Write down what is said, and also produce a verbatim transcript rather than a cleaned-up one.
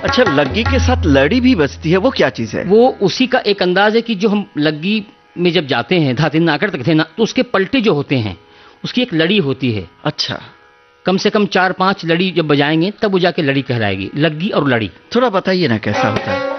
अच्छा, लग्गी के साथ लड़ी भी बजती है, वो क्या चीज है? वो उसी का एक अंदाज है कि जो हम लग्गी में जब जाते हैं, धाती नाकर तक थे ना, तो उसके पलटे जो होते हैं उसकी एक लड़ी होती है। अच्छा, कम से कम चार पांच लड़ी जब बजाएंगे तब वो जाके लड़ी कहलाएगी, लग्गी और लड़ी। थोड़ा बताइए ना कैसा होता है?